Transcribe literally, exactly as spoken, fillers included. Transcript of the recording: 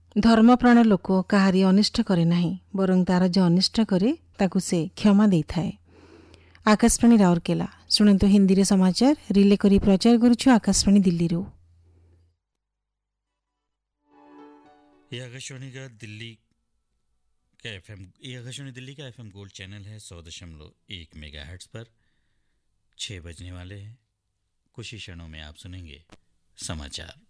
धर्मप्राण लोक काहारी अनिष्ट करे नाही, बरं तार जो अनिष्ट करे ताकू से क्षमा देइथाए। आकाशवाणी राउरकेला शुणु हिंदी रे समाचार रिले करी प्रचार करुछु आकाशवाणी दिल्ली रो। ये आकाशवाणी का दिल्ली का एफएम ये आकाशवाणी दिल्ली का एफएम गोल्ड चैनल है सौ दशमलव एक मेगाहर्ट्ज पर। छः बजने वाले हैं, कुछ ही क्षणों में आप सुनेंगे समाचार।